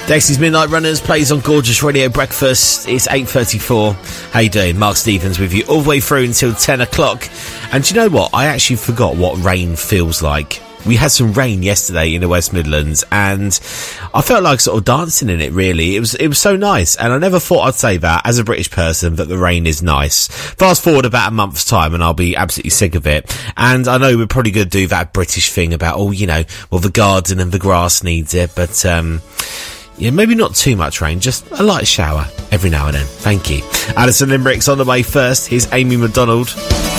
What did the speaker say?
Dexys Midnight Runners plays on Gorgeous Radio Breakfast. It's 8:34. How you doing? Mark Stevens with you all the way through until 10 o'clock. And do you know what? I actually forgot what rain feels like. We had some rain yesterday in the West Midlands, and I felt like sort of dancing in it, really. It was so nice, and I never thought I'd say that, as a British person, that the rain is nice. Fast forward about a month's time, and I'll be absolutely sick of it. And I know we're probably going to do that British thing about, the garden and the grass needs it, but, yeah, maybe not too much rain, just a light shower every now and then. Thank you. Alison Limerick's on the way first. Here's Amy McDonald.